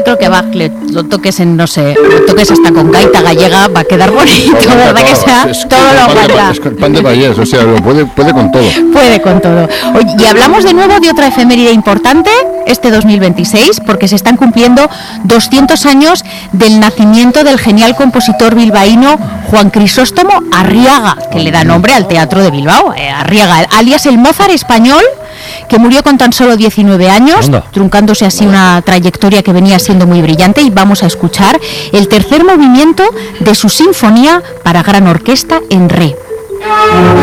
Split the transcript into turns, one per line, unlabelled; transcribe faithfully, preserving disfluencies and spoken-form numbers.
yo creo que Bach le, lo toques en, no sé, lo toques hasta con gaita gallega, va a quedar bonito, ¿verdad? Que sea
es,
todo
es
lo
pan,
guarda.
Es pan de payés, o sea, lo puede, puede con todo.
Puede con todo. Oye, y hablamos de nuevo de otra efeméride importante, este dos mil veintiséis, porque se están cumpliendo doscientos años del nacimiento del genial compositor bilbaíno Juan Crisóstomo Arriaga, que le da nombre al Teatro de Bilbao, eh, Arriaga, alias el Mozart español, que murió con tan solo diecinueve años,
Anda.
truncándose así una trayectoria que venía siendo muy brillante, y vamos a escuchar el tercer movimiento de su sinfonía para gran orquesta en re.